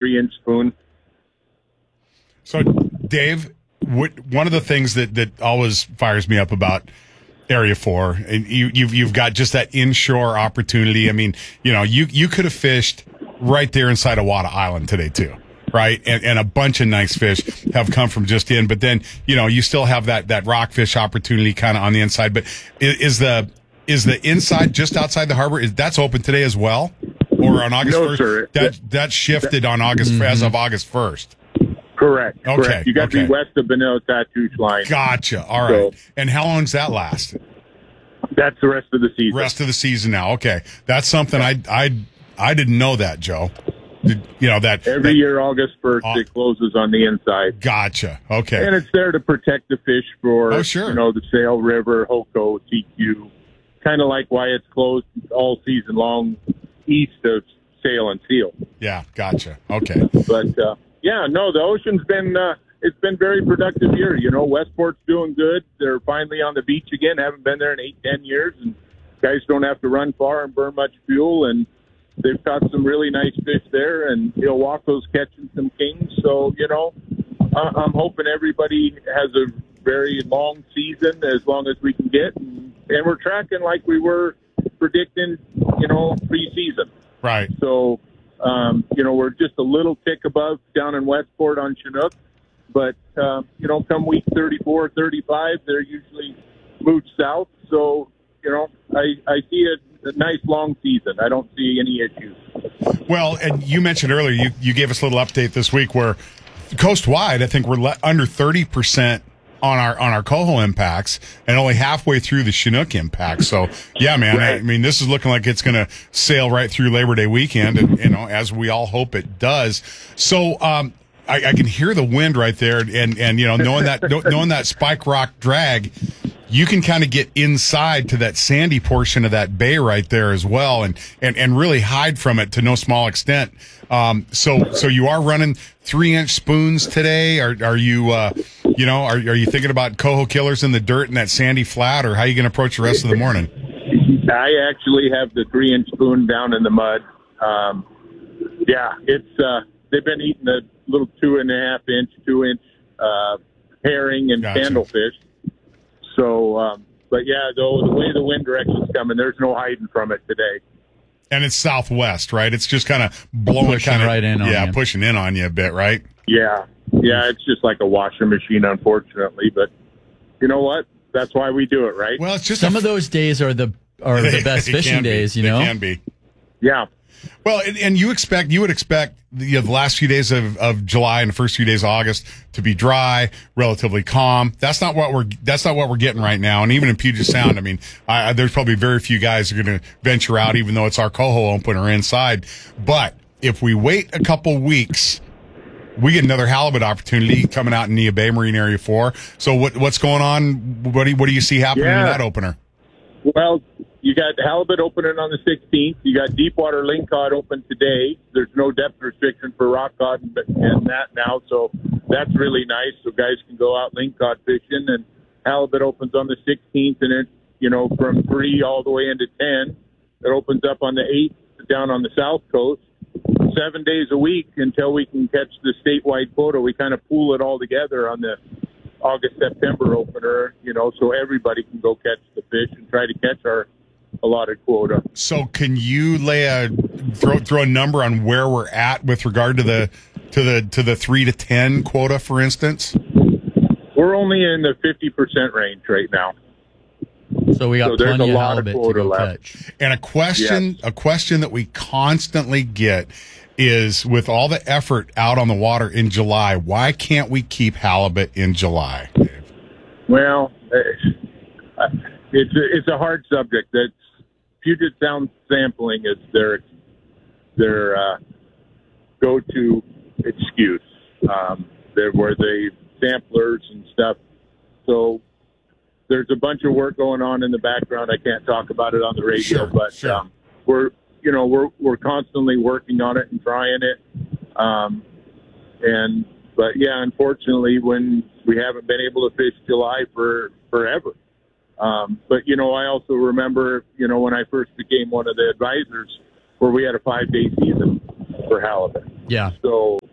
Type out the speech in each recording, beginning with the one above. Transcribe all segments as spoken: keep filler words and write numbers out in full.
three-inch spoon. So, Dave, what, one of the things that, that always fires me up about Area Four, and you, you've you've got just that inshore opportunity. I mean, you know, you you could have fished right there inside of Wada Island today too, right? And and a bunch of nice fish have come from just in. But then, you know, you still have that that rockfish opportunity kind of on the inside. But is, is the is the inside just outside the harbor? Is that's open today as well, or on August first? No, sir. That that shifted on August mm-hmm. as of August first. Correct. Okay. Correct. You got okay. to be west of Benil Tatoosh line. Gotcha. All right. So, and how long does that last? That's the rest of the season. Rest of the season now. Okay. That's something I I I didn't know that, Joe. Did, you know that every that, year August first uh, it closes on the inside. Gotcha. Okay. And it's there to protect the fish for oh, sure. you know the Sail River, Hoko, T Q. Kind of like why it's closed all season long east of Sail and Seal. Yeah. Gotcha. Okay. But. uh Yeah, no, the ocean's been, uh, it's been very productive year. You know, Westport's doing good. They're finally on the beach again. Haven't been there in eight, ten years. And guys don't have to run far and burn much fuel. And they've caught some really nice fish there. And Ilwaco's catching some kings. So, you know, I- I'm hoping everybody has a very long season as long as we can get. And, and we're tracking like we were predicting, you know, pre-season. Right. So, Um, you know, we're just a little tick above down in Westport on Chinook. But, uh, you know, come week thirty-four, thirty-five, they're usually moved south. So, you know, I, I see a, a nice long season. I don't see any issues. Well, and you mentioned earlier, you, you gave us a little update this week where coast-wide, I think we're le- under thirty percent on our on our coho impacts and only halfway through the Chinook impact. So yeah, man, right. I mean, this is looking like it's going to sail right through Labor Day weekend, and you know, as we all hope it does. So um, I, I can hear the wind right there, and and you know, knowing that knowing that Spike Rock drag, you can kind of get inside to that sandy portion of that bay right there as well, and and and really hide from it to no small extent. Um, so so you are running three inch spoons today. Are are you uh, you know are are you thinking about coho killers in the dirt in that sandy flat, or how are you going to approach the rest of the morning? I actually have the three inch spoon down in the mud. Um, yeah, it's uh, they've been eating the little two and a half inch, two inch uh, herring and gotcha. Candlefish. So, um, but yeah, though the way the wind direction's coming, there's no hiding from it today. And it's southwest, right? It's just kind of blowing kind of right in on yeah, you. pushing in on you a bit, right? Yeah, yeah, it's just like a washer machine, unfortunately. But you know what? That's why we do it, right? Well, it's just some a, of those days are the are the best fishing days, you know. They can be. Yeah. Well, and, and you expect you would expect the, you know, the last few days of, of July and the first few days of August to be dry, relatively calm. That's not what we're that's not what we're getting right now. And even in Puget Sound, I mean, I, there's probably very few guys who are going to venture out, even though it's our coho opener inside. But if we wait a couple weeks, we get another halibut opportunity coming out in Nia Bay Marine Area Four. So what what's going on? What do you, what do you see happening yeah. in that opener? Well, you got halibut opening on the sixteenth. You got deepwater lingcod open today. There's no depth restriction for rock cod and, and that now, so that's really nice. So guys can go out lingcod fishing, and halibut opens on the sixteenth, and it, you know, from three all the way into ten. It opens up on the eighth down on the south coast. Seven days a week until we can catch the statewide quota. We kind of pool it all together on the August, September opener, you know, so everybody can go catch the fish and try to catch our allotted quota. So can you lay a throw throw a number on where we're at with regard to the to the to the three to ten quota, for instance? We're only in the fifty percent range right now. So we got so there's plenty a of lot of halibut to quota go left. catch. And a question Yes. a question that we constantly get is, with all the effort out on the water in July, why can't we keep halibut in July, Dave? Well, uh, it's a, it's a hard subject. That's Puget Sound sampling is their their uh, go-to excuse. Um, they're where they samplers and stuff. So there's a bunch of work going on in the background. I can't talk about it on the radio, Sure, but sure. Um, we're you know we're we're constantly working on it and trying it. Um, and but yeah, unfortunately, when we haven't been able to fish July for forever. Um, but, you know, I also remember, you know, when I first became one of the advisors where we had a five-day season for halibut. Yeah. So,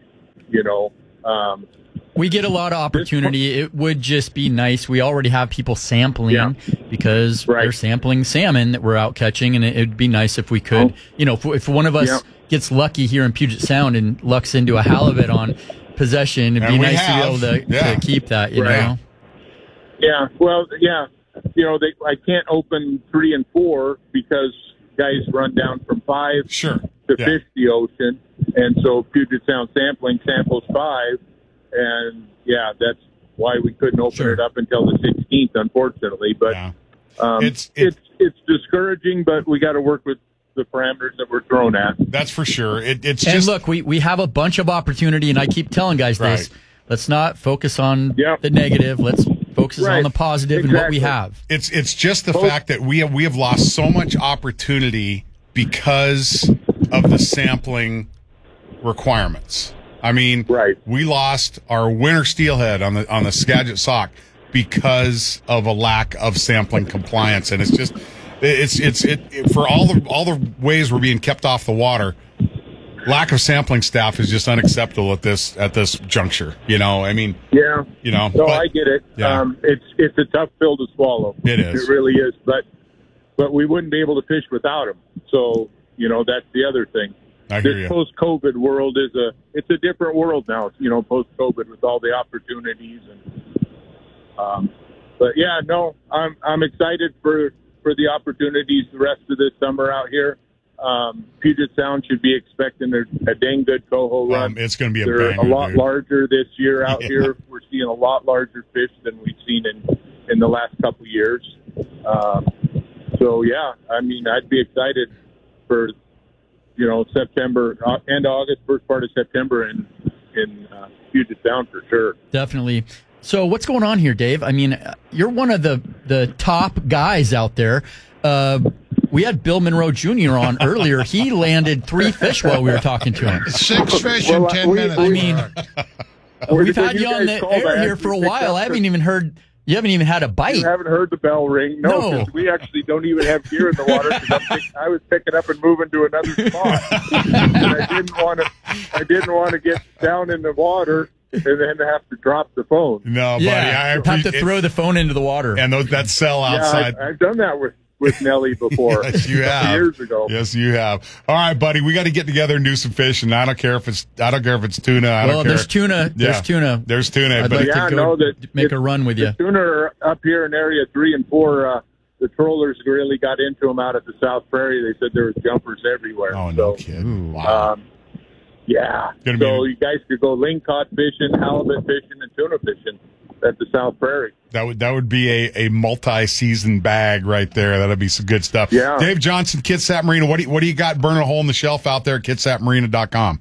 you know. Um, We get a lot of opportunity. It would just be nice. We already have people sampling Yeah. because Right. they're sampling salmon that we're out catching, and it would be nice if we could, Oh. you know, if, if one of us Yeah. gets lucky here in Puget Sound and lucks into a halibut on possession, it'd And be we nice have. to be able to, Yeah. to keep that, you Right. know? Yeah, well, yeah, you know, they, I can't open three and four because guys run down from five Sure. to Yeah. fish the ocean, and so Puget Sound Sampling samples five, and yeah, that's why we couldn't open Sure. it up until the sixteenth, unfortunately. But Yeah. um, It's- it's, it- it's discouraging, but we got to work with the parameters that we're thrown at. That's for sure. It, it's And just look, we, we have a bunch of opportunity, and I keep telling guys this. Right. Let's not focus on Yep. the negative. Let's focus Right. on the positive and what we Exactly. have. it's it's just the Both- fact that we have we have lost so much opportunity because of the sampling requirements. I mean, Right. we lost our winter steelhead on the on the Skagit sock because of a lack of sampling compliance, and it's just it's it's it, it for all the all the ways we're being kept off the water. Lack of sampling staff is just unacceptable at this at this juncture. You know, I mean, Yeah. you know, No, but- I get it. Yeah. Um, it's it's a tough pill to swallow. It is. It really is. But but we wouldn't be able to fish without them. So you know that's the other thing. I hear This you. post-COVID world is a it's a different world now. You know, post-COVID with all the opportunities and. Um, but yeah, no, I'm I'm excited for for the opportunities the rest of this summer out here. Um, Puget Sound should be expecting a, a dang good coho run. Um, it's going to be a They're banger, a lot dude. larger this year out Yeah. here. We're seeing a lot larger fish than we've seen in, in the last couple of years. Um, so, yeah, I mean, I'd be excited for, you know, September, uh, end of August, first part of September in, in uh, Puget Sound for sure. Definitely. So what's going on here, Dave? I mean, uh, you're one of the, the top guys out there. Uh, we had Bill Monroe Junior on earlier. He landed three fish while we were talking to him. Six fish Well, in ten we- minutes. I mean, When we've had you you on guys the called, I air here actually for a picked while. up I haven't the- even heard, you haven't even had a bite. You haven't heard the bell ring? No, No. 'cause we actually don't even have gear in the water. 'Cause I'm pick, I was picking up and moving to another spot, and I didn't want to. I didn't want to get down in the water and then have to drop the phone. No, buddy, I yeah, have appreciate to throw the phone into the water. and those that cell Yeah, outside. I, I've done that with with Nellie before. Yes, you a couple have. years ago. Yes, you have. All right, buddy, we got to get together and do some fishing. I don't care if it's I don't care if it's tuna. I well, don't care. there's tuna. There's Yeah, tuna. There's tuna, I'd but like Yeah, to go no, that- make it- a run with you. The sooner up here in area three and four, uh, the trollers really got into them out at the South Prairie. They said there was jumpers everywhere. oh no, So, kid! Wow. Um, yeah. Gonna So be- you guys could go lingcod fishing, halibut fishing, and tuna fishing at the South Prairie. That would that would be a, a multi-season bag right there. That'd be some good stuff. Yeah. Dave Johnson, Kitsap Marina. What do you, what do you got burning a hole in the shelf out there at kitsap marina dot com?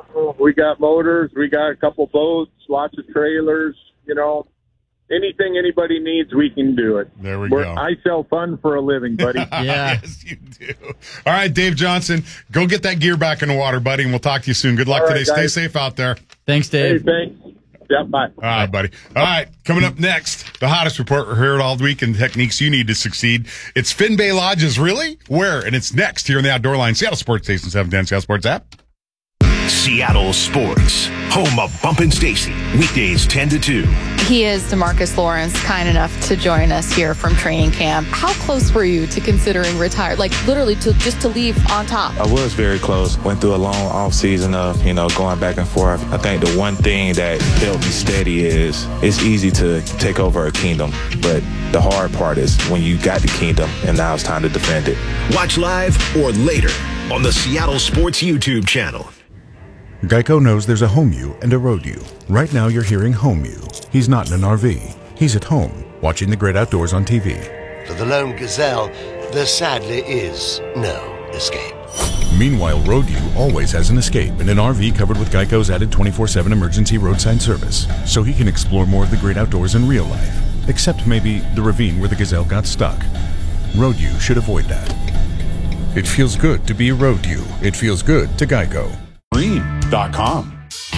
We got motors. We got a couple boats, lots of trailers. You know, anything anybody needs, we can do it. There we We're, go. I sell fun for a living, buddy. Yeah. Yes, you do. All right, Dave Johnson, go get that gear back in the water, buddy, and we'll talk to you soon. Good luck All right, today. Stay guys. safe out there. Thanks, Hey, Dave. thanks. Yeah, bye. All right, buddy. All right, coming up next, the hottest report we're heard all week and techniques you need to succeed. It's Fin Bay Lodges, really? Where? And it's next here in the Outdoor Line, Seattle Sports Station seven ten, Seattle Sports app. Seattle Sports, home of Bumpin' Stacy, weekdays ten to two. He is DeMarcus Lawrence, kind enough to join us here from training camp. How close were you to considering retire? Like literally to just to leave on top? I was very close. Went through a long off season of, you know, going back and forth. I think the one thing that held me steady is it's easy to take over a kingdom, but the hard part is when you got the kingdom and now it's time to defend it. Watch live or later on the Seattle Sports YouTube channel. Geico knows there's a home you and a road you. Right now you're hearing home you. He's not in an R V. He's at home, watching the great outdoors on T V. For the lone gazelle, there sadly is no escape. Meanwhile, road you always has an escape in an R V covered with Geico's added twenty-four seven emergency roadside service, so he can explore more of the great outdoors in real life, except maybe the ravine where the gazelle got stuck. Road you should avoid that. It feels good to be a road you. It feels good to Geico. Marine dot com.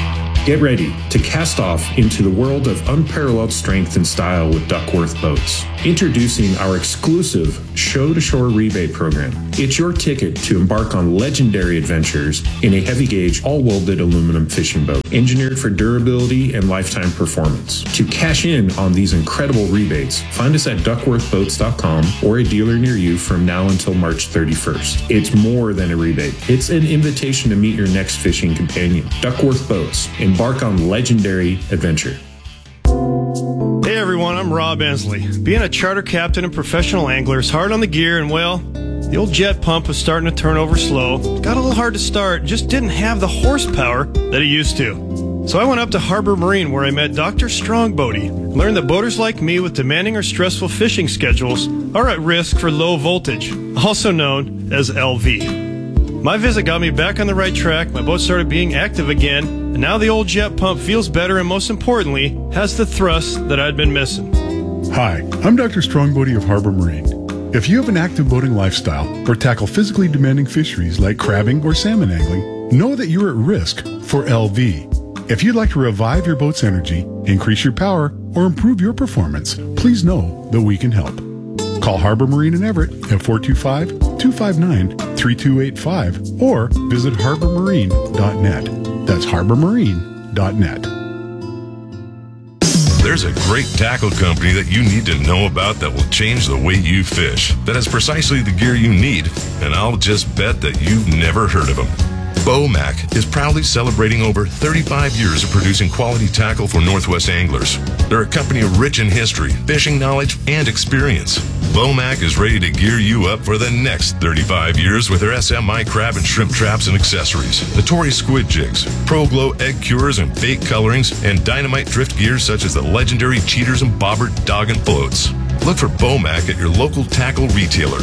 Get ready to cast off into the world of unparalleled strength and style with Duckworth Boats. Introducing our exclusive Show-to-Shore rebate program. It's your ticket to embark on legendary adventures in a heavy-gauge, all-welded aluminum fishing boat, engineered for durability and lifetime performance. To cash in on these incredible rebates, find us at duckworth boats dot com or a dealer near you from now until March thirty-first. It's more than a rebate. It's an invitation to meet your next fishing companion. Duckworth Boats. Embark on legendary adventure. Hey everyone, I'm Rob Ensley. Being a charter captain and professional angler is hard on the gear, and well, the old jet pump was starting to turn over slow. Got a little hard to start, just didn't have the horsepower that it used to. So I went up to Harbor Marine where I met Doctor Strongbody and learned that boaters like me with demanding or stressful fishing schedules are at risk for low voltage, also known as L V. My visit got me back on the right track, my boat started being active again, and now the old jet pump feels better and most importantly, has the thrust that I'd been missing. Hi, I'm Doctor Strongbody of Harbor Marine. If you have an active boating lifestyle or tackle physically demanding fisheries like crabbing or salmon angling, know that you're at risk for L V. If you'd like to revive your boat's energy, increase your power, or improve your performance, please know that we can help. Call Harbor Marine in Everett at four two five, two five nine, three two eight five or visit harbor marine dot net. That's harbor marine dot net. There's a great tackle company that you need to know about that will change the way you fish, that has precisely the gear you need, and I'll just bet that you've never heard of them. Bomac is proudly celebrating over thirty-five years of producing quality tackle for Northwest anglers. They're a company rich in history, fishing knowledge, and experience. Bomac is ready to gear you up for the next thirty-five years with their S M I crab and shrimp traps and accessories, the Tory squid jigs, Pro Glow egg cures and bait colorings, and dynamite drift gear such as the legendary Cheaters and Bobber dog and floats. Look for Bomac at your local tackle retailer.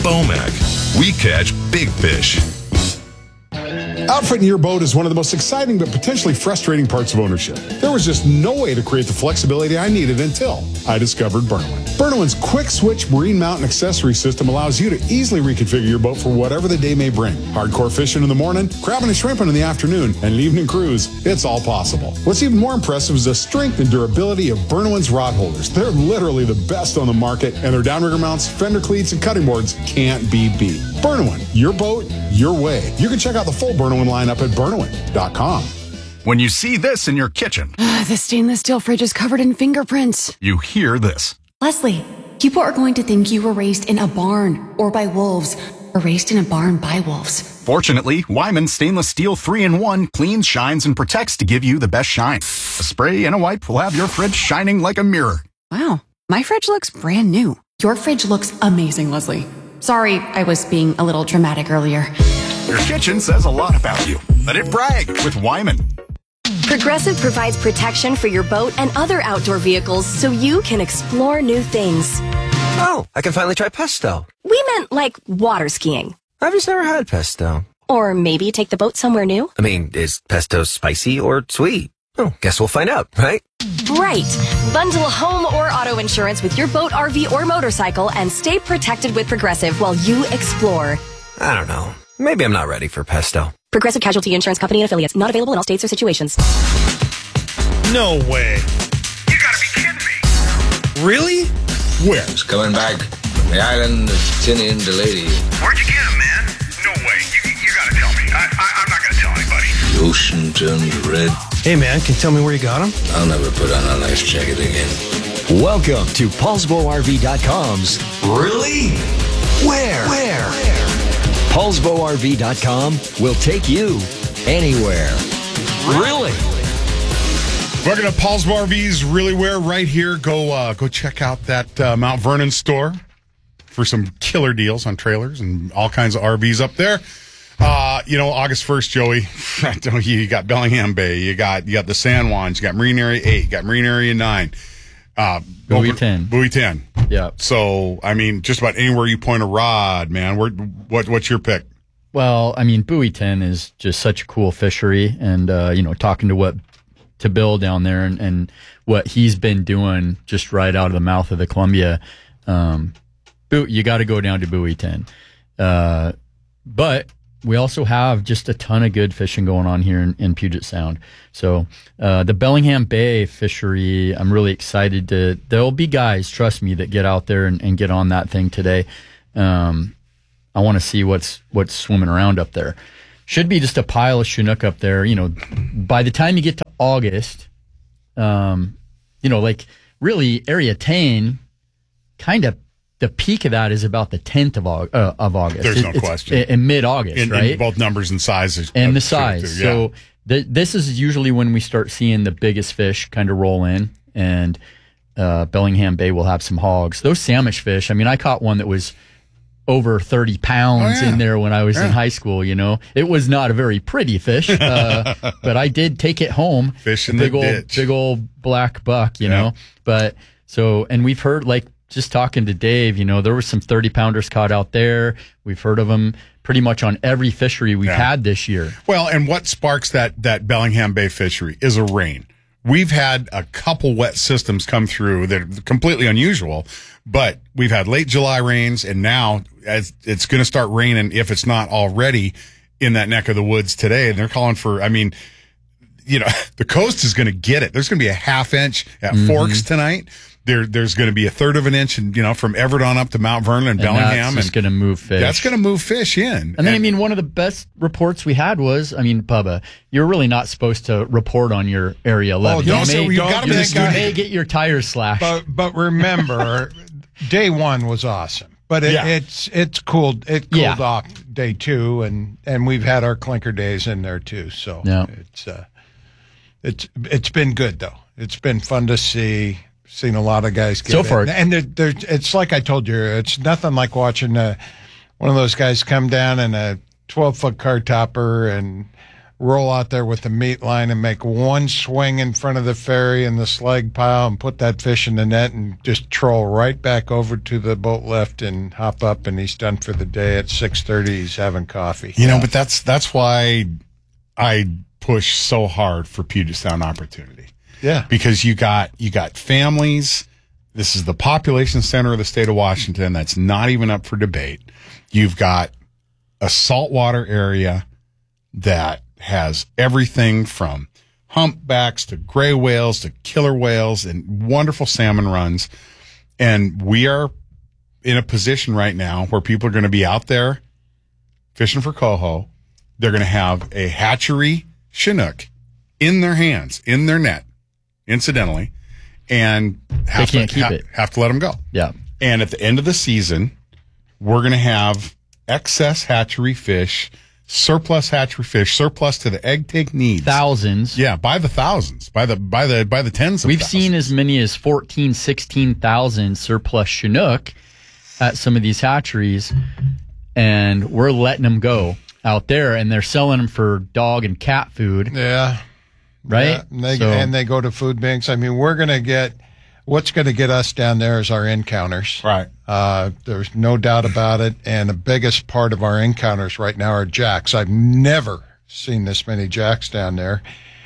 Bomac. We catch big fish. Outfitting your boat is one of the most exciting but potentially frustrating parts of ownership. There was just no way to create the flexibility I needed until I discovered Burnowin. Burnowin's quick switch marine mount and accessory system allows you to easily reconfigure your boat for whatever the day may bring. Hardcore fishing in the morning, crabbing and shrimping in the afternoon, and an evening cruise, it's all possible. What's even more impressive is the strength and durability of Burnowin's rod holders. They're literally the best on the market, and their downrigger mounts, fender cleats, and cutting boards can't be beat. Burnowin, your boat, your way. You can check out the full Burnowin lineup at burnowin dot com. When you see this in your kitchen, Uh, the stainless steel fridge is covered in fingerprints. you hear this. Leslie, people are going to think you were raised in a barn or by wolves or raised in a barn by wolves. Fortunately, Wyman Stainless Steel three in one cleans, shines, and protects to give you the best shine. A spray and a wipe will have your fridge shining like a mirror. Wow, my fridge looks brand new. Your fridge looks amazing, Leslie. Sorry, I was being a little dramatic earlier. Your kitchen says a lot about you. Let it brag with Wyman. Progressive provides protection for your boat and other outdoor vehicles so you can explore new things. Oh, I can finally try pesto. We meant like water skiing. I've just never had pesto. Or maybe take the boat somewhere new. I mean, is pesto spicy or sweet? Oh, guess we'll find out, right? Right. Bundle home or auto insurance with your boat, R V, or motorcycle and stay protected with Progressive while you explore. I don't know. Maybe I'm not ready for pesto. Progressive Casualty Insurance Company and Affiliates. Not available in all states or situations. No way. You gotta be kidding me. Really? Where? He's coming back from the island of Tinian the lady. Where'd you get him, man? No way. You, you gotta tell me. I, I, I'm not gonna tell anybody. The ocean turned red. Hey, man, can you tell me where you got him? I'll never put on a life jacket again. Welcome to Paulsbo R V dot com's Really? Where? Where? Paulsbo R V dot com will take you anywhere. Really? Welcome to Paulsbo R V's Really Where right here. Go uh, go check out that uh, Mount Vernon store for some killer deals on trailers and all kinds of R Vs up there. Uh, you know, August first, Joey, you got Bellingham Bay, you got you got the San Juans, you got Marine Area eight, you got Marine Area nine. Uh, Buoy over, ten. Buoy ten. Yeah. So, I mean, just about anywhere you point a rod, man. Where, what, what's your pick? Well, I mean, Buoy ten is just such a cool fishery. And, uh, you know, talking to what, to Bill down there and, and what he's been doing just right out of the mouth of the Columbia, um, you got to go down to Buoy ten. Uh, but we also have just a ton of good fishing going on here in, in Puget Sound. So uh, the Bellingham Bay fishery, I'm really excited to. There'll be guys, trust me, that get out there and, and get on that thing today. Um, I want to see what's what's swimming around up there. Should be just a pile of Chinook up there. You know, by the time you get to August, um, you know, like really Area ten, kind of the peak of that is about the tenth of, uh, of August. There's it, no it's question. In, in mid-August, in, right? In both numbers and sizes. And the size. Too, yeah. So th- this is usually when we start seeing the biggest fish kind of roll in, and uh, Bellingham Bay will have some hogs. Those Samish fish, I mean, I caught one that was over thirty pounds oh, yeah. in there when I was yeah. in high school, you know. It was not a very pretty fish, uh, but I did take it home. Fish in big the old, ditch. Big old black buck, you yeah. know. But so, and we've heard, like, just talking to Dave, you know, there were some thirty pounders caught out there. We've heard of them pretty much on every fishery we've yeah. had this year. Well, and what sparks that, that Bellingham Bay fishery is a rain. We've had a couple wet systems come through that are completely unusual, but we've had late July rains, and now as it's going to start raining, if it's not already in that neck of the woods today. And they're calling for, I mean, you know, the coast is going to get it. There's going to be a half inch at Mm-hmm. Forks tonight. There, there's going to be a third of an inch, and you know, from Everett on up to Mount Vernon and, And Bellingham, that's just going to move fish. that's going to move fish in. And then, I mean, one of the best reports we had was, I mean, Bubba, you're really not supposed to report on your area eleven. don't you say- may, you gotta be you that guy. may get your tires slashed. But but remember, day one was awesome, but it, Yeah. it's it's cooled. It cooled Yeah. off day two, and and we've had our clinker days in there too. So Yeah. it's uh, it's it's been good though. It's been fun to see. Seen a lot of guys get So it. far. and they're, they're, it's like I told you, it's nothing like watching uh, one of those guys come down in a twelve foot car topper and roll out there with the meat line and make one swing in front of the ferry and the slag pile and put that fish in the net and just troll right back over to the boat lift and hop up, and he's done for the day. At six thirty, he's having coffee. You know, but that's that's why I push so hard for Puget Sound opportunity. Yeah. Because you got you got families. This is the population center of the state of Washington. That's not even up for debate. You've got a saltwater area that has everything from humpbacks to gray whales to killer whales and wonderful salmon runs. And we are in a position right now where people are going to be out there fishing for coho. They're going to have a hatchery Chinook in their hands, in their net, incidentally, and have, They can't to, keep ha- it. have to let them go. Yeah. And at the end of the season, we're going to have excess hatchery fish, surplus hatchery fish, surplus to the egg take needs. Thousands. Yeah, by the thousands, by the by the by the tens of We've thousands. seen as many as fourteen, sixteen thousand surplus Chinook at some of these hatcheries, and we're letting them go out there, and they're selling them for dog and cat food. Yeah. Right? Yeah, and, they, So- and they go to food banks. I mean, we're going to get, what's going to get us down there is our encounters. Right. Uh, there's no doubt about it. And the biggest part of our encounters right now are jacks. I've never seen this many jacks down there.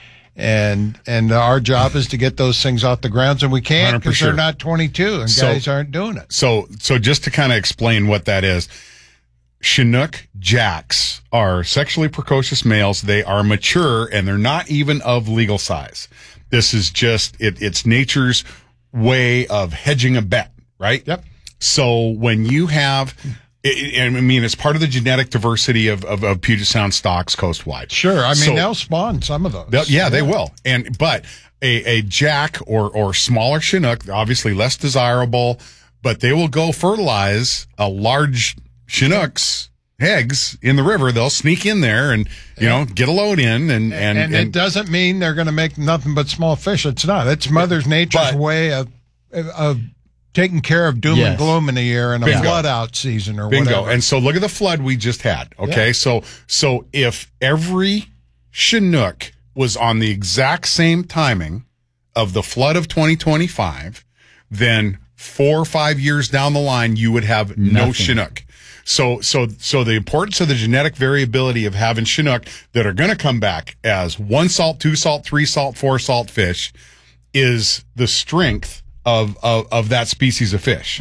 And and our job is to get those things off the grounds, and we can't one hundred because percent. they're not twenty-two, and So- guys aren't doing it. So, so just to kind of explain what that is, Chinook jacks are sexually precocious males. They are mature and they're not even of legal size. This is just, it, it's nature's way of hedging a bet, right? Yep. So when you have, I I mean, it's part of the genetic diversity of, of, of Puget Sound stocks coastwide. Sure. I mean, So- they'll spawn some of those. They'll- yeah, they will. And but a, a jack or or smaller Chinook, obviously less desirable, but they will go fertilize a large Chinook's eggs in the river. They'll sneak in there and you know get a load in, and and, and, it doesn't mean they're going to make nothing but small fish. It's not. It's Mother Nature's way of of taking care of doom Yes. and gloom in a year and a Bingo. flood out season or bingo. whatever. And so look at the flood we just had. Okay, Yeah. so so if every Chinook was on the exact same timing of the flood of twenty twenty-five, then four or five years down the line, you would have no Nothing. Chinook. So, so, so the importance of the genetic variability of having Chinook that are going to come back as one salt, two salt, three salt, four salt fish is the strength of, of, of that species of fish.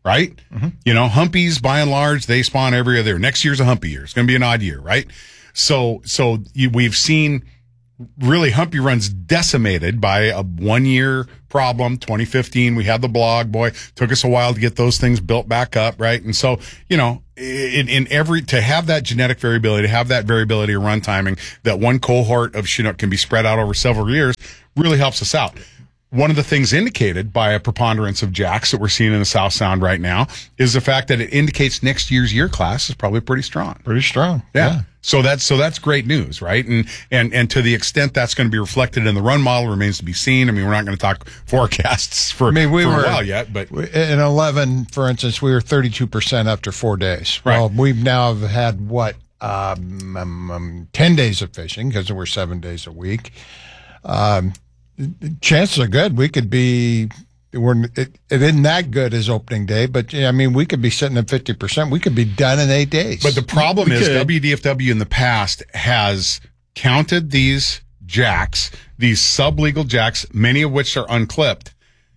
right? Mm-hmm. You know, humpies, by and large, they spawn every other year. Next year's a humpy year. It's going to be an odd year, right? So, so you, we've seen really humpy runs decimated by a one-year problem. twenty fifteen, we had the blog, boy, took us a while to get those things built back up, right? And so, you know, in, in every, to have that genetic variability, to have that variability of run timing, that one cohort of Chinook can be spread out over several years, really helps us out. One of the things indicated by a preponderance of jacks that we're seeing in the South Sound right now is the fact that it indicates next year's year class is probably pretty strong. Pretty strong. Yeah. yeah. So that's, so that's great news, right? And, and, and to the extent that's going to be reflected in the run model remains to be seen. I mean, we're not going to talk forecasts for, I mean, we for were, a while yet, but in eleven, for instance, we were thirty-two percent after four days. Right. Well, we've now had what, um, um, um ten days of fishing because we're seven days a week. Um, chances are good. We could be, we're, it, it isn't that good as opening day, but I mean, we could be sitting at fifty percent. We could be done in eight days. But the problem We is could. W D F W in the past has counted these jacks, these sublegal jacks, many of which are unclipped,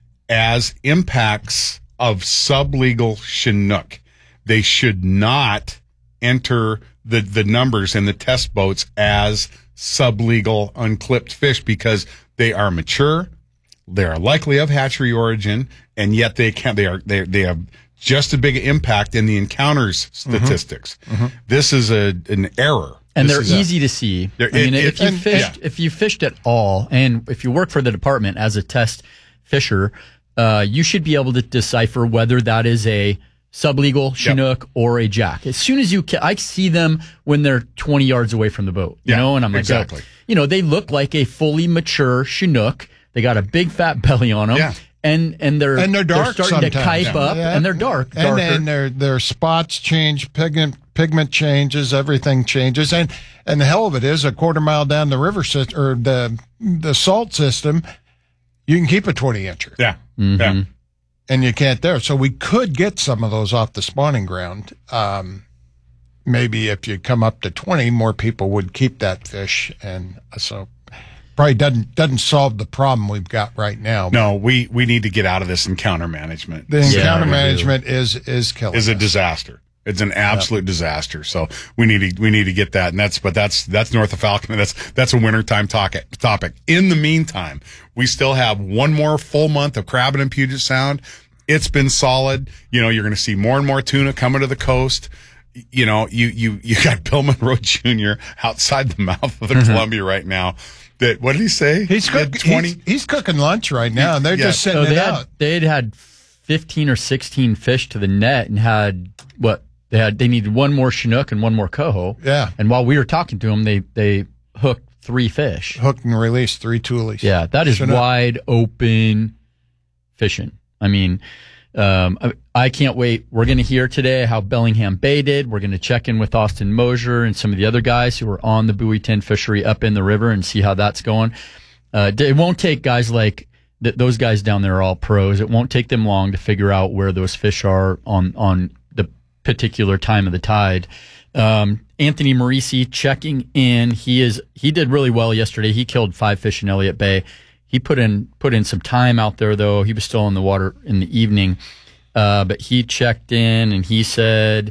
as impacts of sublegal Chinook. They should not enter the, the numbers in the test boats as sublegal unclipped fish because they are mature, they are likely of hatchery origin, and yet they can they are they they have just as big an impact in the encounters statistics. Mm-hmm. This is a an error. And This they're is a- easy to see. They're- I mean, it- if it- you and- fished, yeah. if you fished at all, and if you work for the department as a test fisher, uh, you should be able to decipher whether that is a sublegal Chinook or a jack. As soon as you, ca- I see them when they're twenty yards away from the boat, you Yeah, know, and I'm like, exactly. oh, you know, they look like a fully mature Chinook. They got a big fat belly on them. Yeah. And, and they're, and they're dark starting sometimes. to kype up, Yeah. and they're dark, and darker. then their their spots change, pigment pigment changes, everything changes, and and the hell of it is, a quarter mile down the river system or the the salt system, you can keep a twenty incher. Yeah, Mm-hmm. yeah. And you can't there. So we could get some of those off the spawning ground. Um, maybe if you come up to twenty, more people would keep that fish, and so probably doesn't doesn't solve the problem we've got right now. No, we we need to get out of this encounter management. The Yeah, encounter we do. management is is killing is a us. disaster. It's an absolute disaster. So we need to we need to get that, and that's but that's that's north of Falcon. And that's that's a wintertime topic. Topic. In the meantime, we still have one more full month of crabbing in Puget Sound. It's been solid. You know, you're going to see more and more tuna coming to the coast. You know, you you you got Bill Monroe Junior outside the mouth of the Mhm. Columbia right now. That what did he say? He's, He had cook, twenty. he's, he's cooking lunch right now, and they're Yeah. just sitting So it they out. had, they'd had fifteen or sixteen fish to the net and had what they had. They needed one more Chinook and one more coho. Yeah. And while we were talking to them, they they hooked three fish. Hooked and released three toolies. Yeah, that is Chinook. wide open fishing. I mean, um, I, I can't wait. We're going to hear today how Bellingham Bay did. We're going to check in with Austin Mosier and some of the other guys who are on the Buoy ten fishery up in the river and see how that's going. Uh, it won't take guys like th- those guys down there are all pros. It won't take them long to figure out where those fish are on on the particular time of the tide. Um, Anthony Marisi checking in. He is he did really well yesterday. He killed five fish in Elliott Bay. He put in put in some time out there though. He was still in the water in the evening, uh, but he checked in and he said,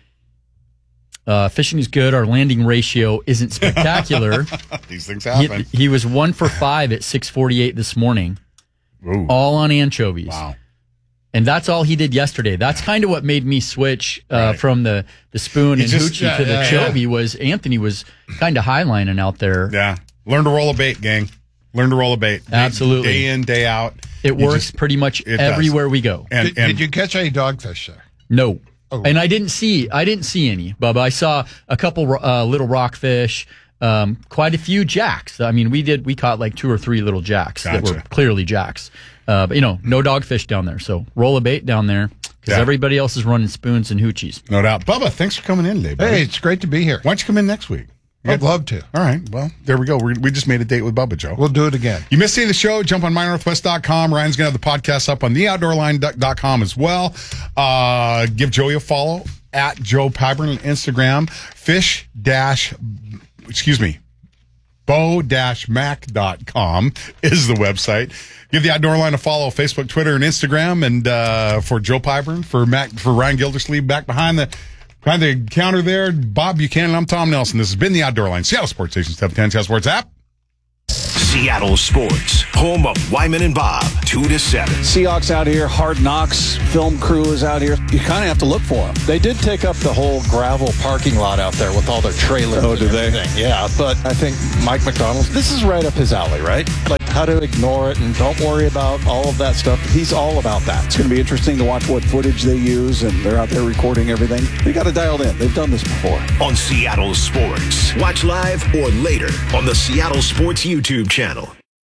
uh, "Fishing is good. Our landing ratio isn't spectacular." These things He, happen. he was one for five at six forty-eight this morning, Ooh. all on anchovies. Wow. And that's all he did yesterday. That's kind of what made me switch uh, Right. from the, the spoon You and just- hoochie yeah, to the yeah, chovy was Anthony was kind of highlining out there. Yeah. Learn to roll a bait, gang. Learn to roll a bait. Day- Absolutely. Day in, day out. It You works just- pretty much it does. everywhere we go. And, did, and did you catch any dogfish there? No. Oh. And I didn't see I didn't see any, Bubba. I saw a couple uh, little rockfish, um, quite a few jacks. I mean, we did we caught like two or three little jacks that were Gotcha. clearly jacks. Uh, but you know, no dogfish down there. So roll a bait down there because Yeah. everybody else is running spoons and hoochies. no doubt. Bubba, thanks for coming in today, buddy. Hey, it's great to be here. Why don't you come in next week? I'd love to. All right. Well, there we go. We, we just made a date with Bubba, Joe. We'll do it again. You missed any of the show, jump on my northwest dot com. Ryan's going to have the podcast up on the outdoor line dot com as well. Uh, give Joey a follow at Joe Pyburn on Instagram. Fish dash, excuse me, bow dash mac dot com is the website. Give the Outdoor Line a follow, Facebook, Twitter, and Instagram. And uh, for Joe Pyburn, for Mac, for Ryan Gildersleeve, back behind the behind the counter there, Bob Buchanan, I'm Tom Nelson. This has been the Outdoor Line, Seattle Sports Station seven ten, Seattle Sports app. Seattle Sports, home of Wyman and Bob, two to seven. Seahawks out here, Hard Knocks, film crew is out here. You kind of have to look for them. They did take up the whole gravel parking lot out there with all their trailers. Oh, do they? Yeah, but I think Mike McDonald, this is right up his alley, right? Like how to ignore it and don't worry about all of that stuff. He's all about that. It's going to be interesting to watch what footage they use, and they're out there recording everything. They got it dialed in. They've done this before. On Seattle Sports. Watch live or later on the Seattle Sports YouTube channel.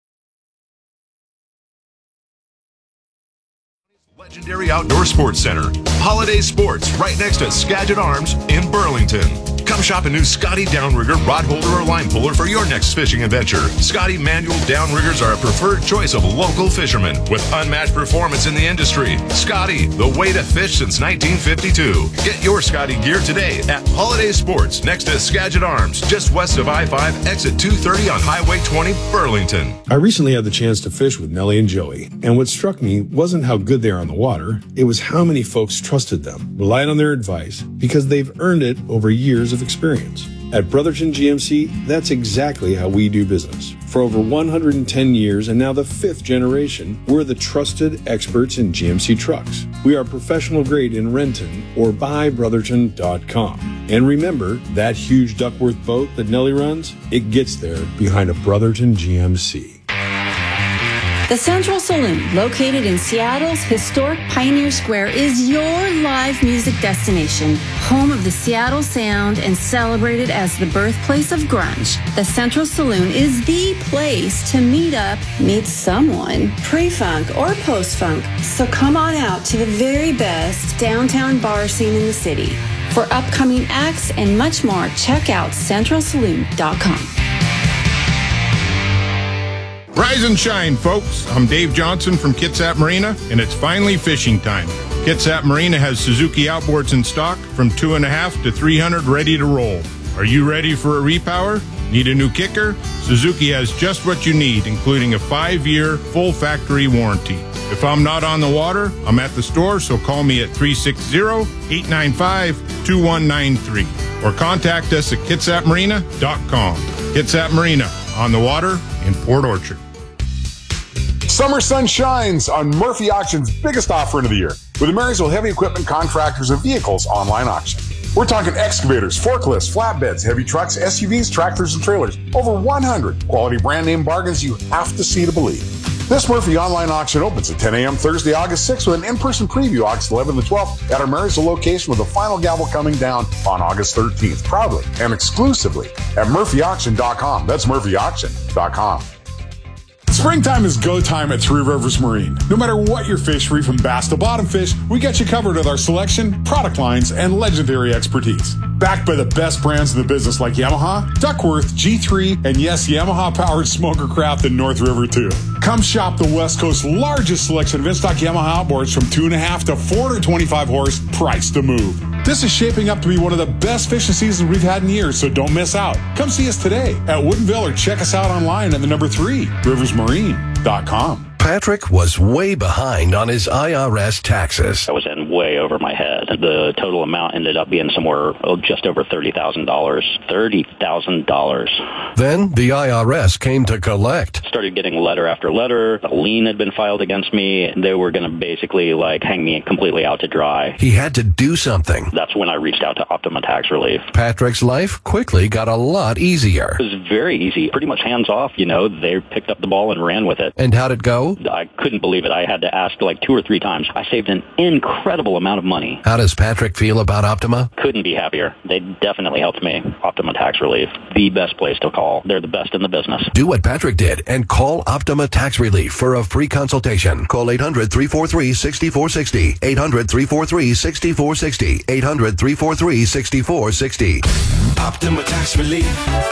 Legendary Outdoor Sports Center. Holiday Sports, right next to Skagit Arms in Burlington. Come shop a new Scotty Downrigger rod holder or line puller for your next fishing adventure. Scotty manual downriggers are a preferred choice of local fishermen with unmatched performance in the industry. Scotty, the way to fish since nineteen fifty-two. Get your Scotty gear today at Holiday Sports next to Skagit Arms, just west of I five, exit two thirty on Highway twenty, Burlington. I recently had the chance to fish with Nellie and Joey, and what struck me wasn't how good they are on the water, it was how many folks trusted them, relied on their advice, because they've earned it over years of experience. At Brotherton G M C, that's exactly how we do business. For over one hundred ten years and now the fifth generation, we're the trusted experts in G M C trucks. We are professional grade in Renton or buy brotherton dot com. And remember, that huge Duckworth boat that Nellie runs, it gets there behind a Brotherton G M C. The Central Saloon, located in Seattle's historic Pioneer Square, is your live music destination, home of the Seattle Sound and celebrated as the birthplace of grunge. The Central Saloon is the place to meet up, meet someone, pre-funk or post-funk. So come on out to the very best downtown bar scene in the city. For upcoming acts and much more, check out central saloon dot com. Rise and shine, folks. I'm Dave Johnson from Kitsap Marina, and it's finally fishing time. Kitsap Marina has Suzuki outboards in stock from two and a half to three hundred ready to roll. Are you ready for a repower? Need a new kicker? Suzuki has just what you need, including a five-year full factory warranty. If I'm not on the water, I'm at the store, so call me at three six zero, eight nine five, two one nine three or contact us at kitsap marina dot com. Kitsap Marina, on the water in Port Orchard. Summer sun shines on Murphy Auction's biggest offering of the year with the Marysville Heavy Equipment Contractors and Vehicles online auction. We're talking excavators, forklifts, flatbeds, heavy trucks, S U Vs, tractors, and trailers. Over one hundred quality brand name bargains you have to see to believe. This Murphy online auction opens at ten a.m. Thursday, August sixth with an in-person preview August eleventh and twelfth at our Marysville location with the final gavel coming down on August thirteenth. Proudly and exclusively at murphy auction dot com. That's murphy auction dot com. Springtime is go time at Three Rivers Marine. No matter what your fish, free from bass to bottom fish, we got you covered with our selection, product lines, and legendary expertise. Backed by the best brands in the business like Yamaha, Duckworth, G three, and yes, Yamaha-powered Smoker Craft in North River too. Come shop the West Coast's largest selection of in-stock Yamaha outboards from two and a half to four hundred twenty-five horse, price to move. This is shaping up to be one of the best fishing seasons we've had in years, so don't miss out. Come see us today at Woodinville or check us out online at the number three, rivers marine dot com. Patrick was way behind on his I R S taxes. I was in way over my head. The total amount ended up being somewhere oh, just over thirty thousand dollars. thirty thousand dollars. Then the I R S came to collect. Started getting letter after letter. A lien had been filed against me. They were going to basically like hang me completely out to dry. He had to do something. That's when I reached out to Optima Tax Relief. Patrick's life quickly got a lot easier. It was very easy. Pretty much hands off, you know. They picked up the ball and ran with it. And how'd it go? I couldn't believe it. I had to ask like two or three times. I saved an incredible amount of money. How does Patrick feel about Optima? Couldn't be happier. They definitely helped me. Optima Tax Relief, the best place to call. They're the best in the business. Do what Patrick did and call Optima Tax Relief for a free consultation. Call eight hundred, three four three, six four six zero. eight hundred, three four three, six four six zero. eight hundred, three four three, six four six zero. Optima Tax Relief.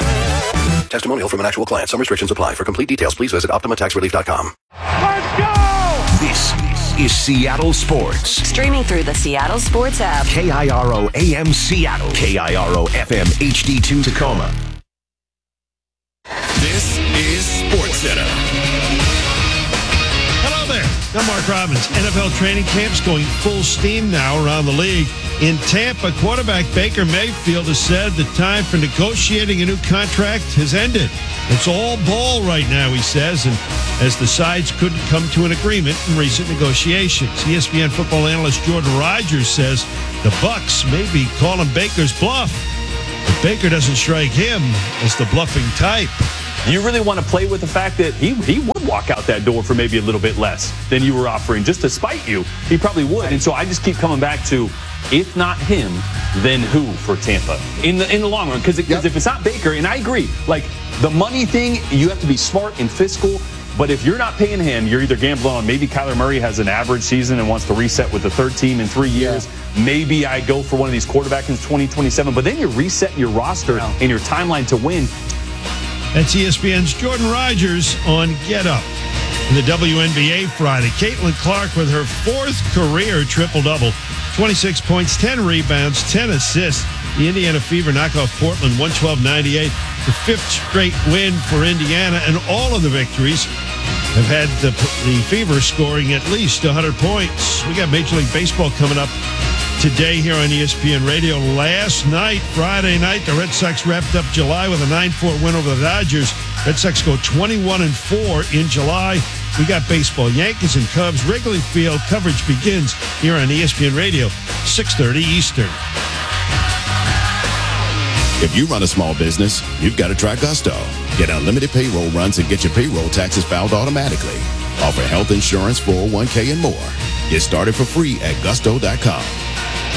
Testimonial from an actual client. Some restrictions apply. For complete details, please visit optima tax relief dot com. Let's go! This is Seattle Sports. Streaming through the Seattle Sports app. K I R O A M Seattle. K I R O F M H D two Tacoma. This is SportsCenter. Hello there. I'm Mark Robbins. N F L training camps going full steam now around the league. In Tampa, quarterback Baker Mayfield has said the time for negotiating a new contract has ended. It's all ball right now, he says, and as the sides couldn't come to an agreement in recent negotiations. E S P N football analyst Jordan Rogers says the Bucs may be calling Baker's bluff, but Baker doesn't strike him as the bluffing type. You really want to play with the fact that he he would walk out that door for maybe a little bit less than you were offering, just to spite you. He probably would. And so I just keep coming back to, if not him, then who for Tampa in the in the long run? Because yep. if it's not Baker, and I agree, like the money thing, you have to be smart and fiscal. But if you're not paying him, you're either gambling on maybe Kyler Murray has an average season and wants to reset with the third team in three years. Yeah. Maybe I go for one of these quarterbacks in twenty twenty-seven. But then you're resetting your roster yeah. and your timeline to win. That's E S P N's Jordan Rogers on Get Up. In the W N B A Friday, Caitlin Clark with her fourth career triple-double. twenty-six points, ten rebounds, ten assists. The Indiana Fever knock off Portland one twelve ninety-eight. The fifth straight win for Indiana, and all of the victories have had the, the Fever scoring at least one hundred points. We got Major League Baseball coming up today here on E S P N Radio. Last night, Friday night, the Red Sox wrapped up July with a nine four win over the Dodgers. Red Sox go twenty-one and four in July. We got baseball, Yankees and Cubs. Wrigley Field coverage begins here on E S P N Radio, six thirty Eastern. If you run a small business, you've got to try Gusto. Get unlimited payroll runs and get your payroll taxes filed automatically. Offer health insurance, four oh one k, and more. Get started for free at gusto dot com.